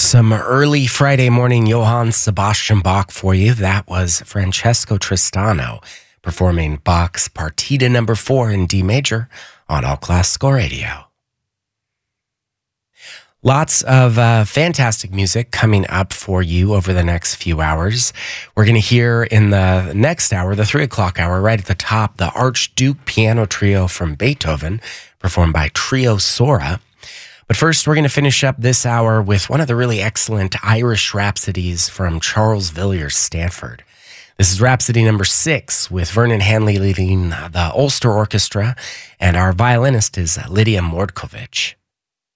Some early Friday morning Johann Sebastian Bach for you. That was Francesco Tristano performing Bach's Partita number 4 in D major on All Classical Radio. Lots of fantastic music coming up for you over the next few hours. We're going to hear in the next hour, the 3 o'clock hour, right at the top, the Archduke Piano Trio from Beethoven, performed by Trio Sora. But first, we're going to finish up this hour with one of the really excellent Irish rhapsodies from Charles Villiers Stanford. This is Rhapsody number 6 with Vernon Hanley leading the Ulster Orchestra, and our violinist is Lydia Mordkovich.